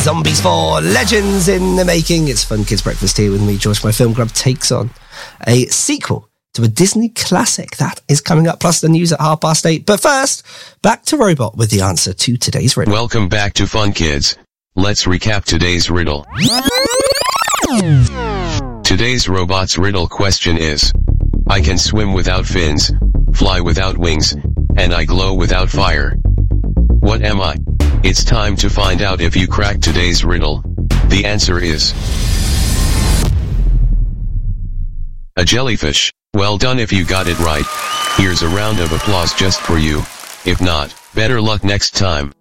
Zombies 4, Legends in the Making. It's Fun Kids Breakfast here with me, George. My Film Club takes on a sequel to a Disney classic. That is coming up, plus the news at 8:30. But first, back to Robot with the answer to today's riddle. Welcome back to Fun Kids. Let's recap today's riddle. Today's Robot's riddle question is: I can swim without fins, fly without wings, and I glow without fire. What am I? It's time to find out if you cracked today's riddle. The answer is a jellyfish. Well done if you got it right. Here's a round of applause just for you. If not, better luck next time.